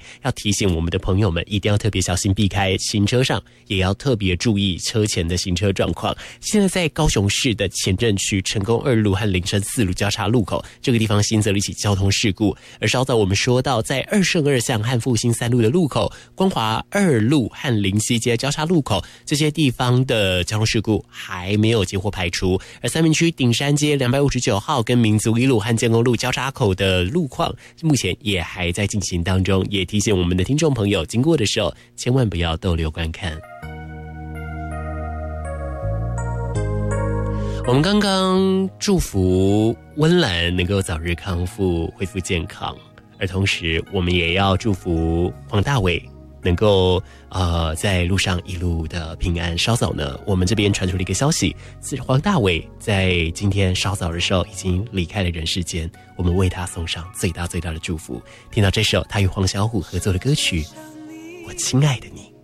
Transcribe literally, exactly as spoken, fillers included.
要提醒我们的朋友们一定要特别小心避开行车上，也要特别注意车前的行车状况。现在在高雄市的前镇区成功二路和林森四路交叉路口这个地方新增了一起交通事故，而稍早我们说到在二圣二巷和复兴三路的路口，光华二路和林西街交叉路口这些地方的交通事故还没有结获排除，而三民区顶山街两百五十九号跟民族一路和建工路交叉口的路况目前也还在进行当中，也提醒我们的听众朋友经过的时候千万不要逗留观看。我们刚刚祝福温岚能够早日康复恢复健康，而同时我们也要祝福黄大炜能够呃在路上一路的平安。稍早呢我们这边传出了一个消息，是黄大炜在今天稍早的时候已经离开了人世间，我们为他送上最大最大的祝福。听到这首他与黄小琥合作的歌曲《我亲爱的你》。